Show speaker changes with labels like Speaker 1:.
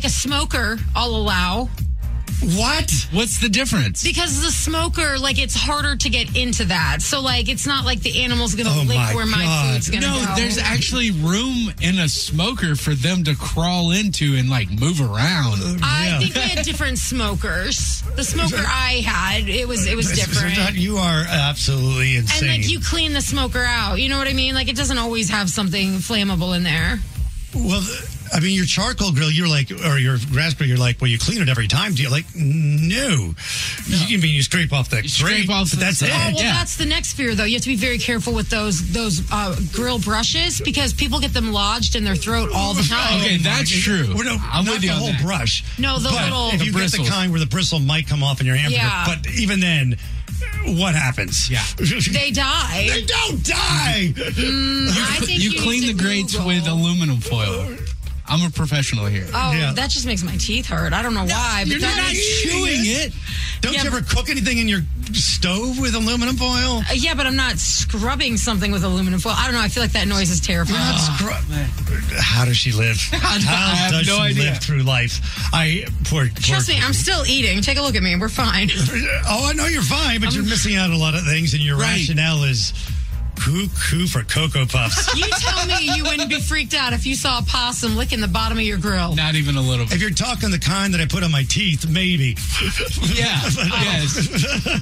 Speaker 1: like a smoker, I'll allow.
Speaker 2: What?
Speaker 3: What's the difference?
Speaker 1: Because the smoker, like, it's harder to get into that. So, like, it's not like the animal's going to
Speaker 2: Oh,
Speaker 1: lick
Speaker 2: my
Speaker 1: where my
Speaker 2: God.
Speaker 1: food's going to go.
Speaker 3: No, there's actually room in a smoker for them to crawl into and, like, move around.
Speaker 1: I think we had different smokers. The smoker I had, it was different.
Speaker 2: You are absolutely
Speaker 1: And,
Speaker 2: insane.
Speaker 1: like, you clean the smoker out. You know what I mean? Like, it doesn't always have something flammable in there.
Speaker 2: Well, I mean, your charcoal grill, you're like, or your grass grill, you're like, well, you clean it every time. Do you like, no. You scrape off the
Speaker 3: scrape off the
Speaker 2: that's
Speaker 3: stuff.
Speaker 2: it.
Speaker 1: Oh, well,
Speaker 3: Yeah.
Speaker 1: that's the next fear, though. You have to be very careful with those grill brushes because people get them lodged in their throat all the time.
Speaker 3: Okay, that's true.
Speaker 2: Well, no,
Speaker 3: I'm
Speaker 2: not
Speaker 3: with you
Speaker 2: the
Speaker 3: on
Speaker 2: whole
Speaker 3: that.
Speaker 2: brush.
Speaker 1: No, the
Speaker 2: but
Speaker 1: little-
Speaker 2: if
Speaker 1: the
Speaker 2: you get the
Speaker 3: bristles.
Speaker 2: kind where the bristle might come off in your hamburger,
Speaker 1: Yeah.
Speaker 2: but even then, what happens?
Speaker 3: Yeah.
Speaker 1: They die.
Speaker 2: They don't die.
Speaker 1: I think
Speaker 3: You
Speaker 1: need
Speaker 3: clean
Speaker 1: to
Speaker 3: the grates
Speaker 1: Google.
Speaker 3: with aluminum foil. I'm a professional here.
Speaker 1: Oh,
Speaker 2: Yeah.
Speaker 1: that just makes my teeth hurt. I don't know why. But
Speaker 2: you're
Speaker 1: that
Speaker 2: not
Speaker 1: is-
Speaker 2: chewing
Speaker 3: it.
Speaker 2: Don't
Speaker 1: Yeah,
Speaker 2: you ever cook anything in your stove with aluminum foil?
Speaker 1: Yeah, but I'm not scrubbing something with aluminum foil. I don't know. I feel like that noise is terrifying.
Speaker 2: How does she live?
Speaker 3: I
Speaker 2: How
Speaker 3: have
Speaker 2: does
Speaker 3: no
Speaker 2: she
Speaker 3: idea.
Speaker 2: live through life? Poor
Speaker 1: Trust me, I'm still eating. Take a look at me. We're fine.
Speaker 2: Oh, I know you're fine, but you're missing out on a lot of things, and your
Speaker 3: Right.
Speaker 2: rationale is cuckoo for Cocoa Puffs.
Speaker 1: You tell me you wouldn't be freaked out if you saw a possum licking the bottom of your grill.
Speaker 3: Not even a little bit.
Speaker 2: If you're talking the kind that I put on my teeth, maybe.
Speaker 3: Yeah. Yes.